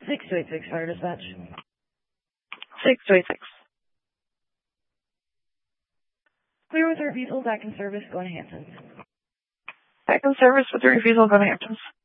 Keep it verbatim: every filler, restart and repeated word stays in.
six two eight six, fire dispatch. six two eight six. Clear with the refusal, back in service, going to Hamptons. Back in service with the refusal, go to Hamptons.